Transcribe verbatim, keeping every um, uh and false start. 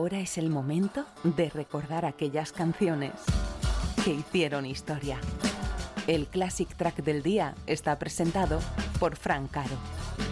Ahora es el momento de recordar aquellas canciones que hicieron historia. El Classic Track del día está presentado por Fran Caro.